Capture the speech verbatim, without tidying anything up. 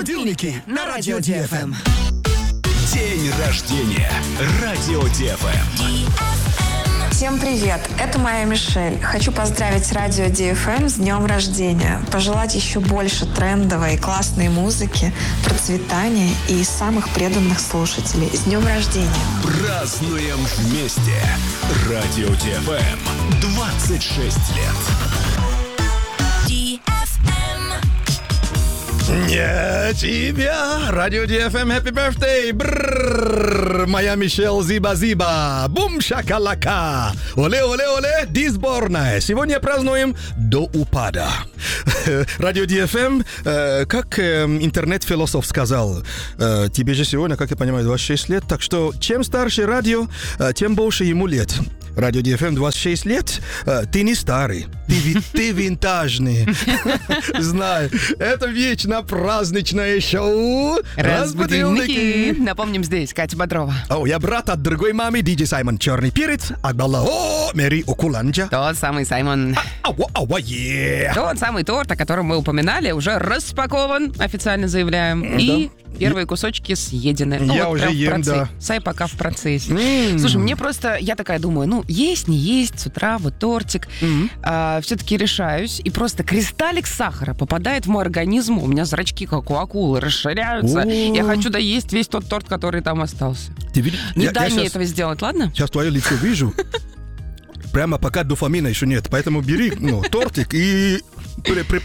Будильники на Радио ди эф эм. День рождения. Радио ди эф эм. Всем привет, это моя Мишель. Хочу поздравить Радио ди эф эм с днем рождения, пожелать еще больше трендовой и классной музыки, процветания и самых преданных слушателей. С днем рождения! Празднуем вместе. Радио ди эф эм. двадцать шесть лет. Не тебя! Радио ди эф эм, happy birthday! Брррр, моя Мишель Зиба-Зиба! Бум шакалака! Оле-оле-оле! Ди сборная! Сегодня празднуем до упада. Радио ди эф эм, э, как э, интернет-философ сказал, э, тебе же сегодня, как я понимаю, двадцать шесть лет, так что чем старше радио, э, тем больше ему лет. Радио ди эф эм двадцать шесть лет, э, ты не старый, ты, ви- ты винтажный. Знаю, это вечно праздничное шоу. Разбудильники. Напомним, здесь Катя Бодрова. О, я брат от другой мамы, диджей Саймон Черный Перец, Акбалла, о, Мэри Окуланджа. Тот самый Саймон. Ау, ау, е. Тот самый торт, о котором мы упоминали, уже распакован, официально заявляем. И первые кусочки съедены. Ну, Я вот уже прям в ем, процессе. да. Сай пока в процессе. М. Слушай, мне просто, я такая думаю, ну, есть, не есть, с утра вот тортик. А, все-таки решаюсь, и просто кристаллик сахара попадает в мой организм. У меня зрачки, как у акулы, расширяются. О. Я хочу доесть весь тот торт, который там остался. Ты видишь? Не Я- дай я мне щас- этого сделать, ладно? Сейчас твое лицо вижу. Прямо пока дофамина еще нет, поэтому бери ну, тортик и при- при-